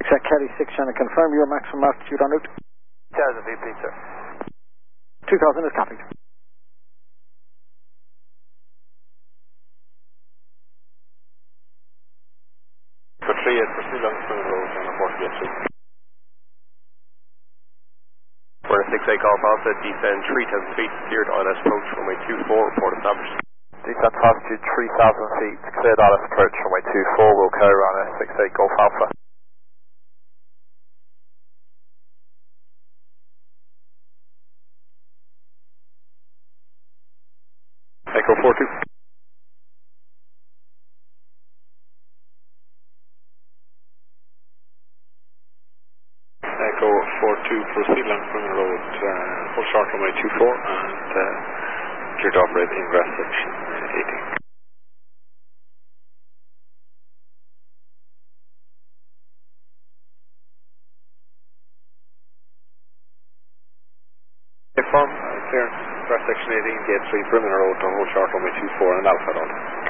Kelly 6 Shannon, confirm your maximum altitude en route. 2000 feet, please, sir. 2000 is copied. For 38 for Sea Spring Road on a 48 feet. We're a 6-8 Golf Alpha, descend 3,000 feet, cleared ILS approach runway 24, report established. Descent altitude 3,000 feet, cleared ILS approach runway 24, will carry on a 6-8 Golf Alpha. Echo 42. Echo 42 for Sea Spring Road, full short runway 24 and clear to operate ingress section 18. Firm, clearance, ingress section 18, gate 3, perimeter road to hold short runway 24 and Alpha Delta.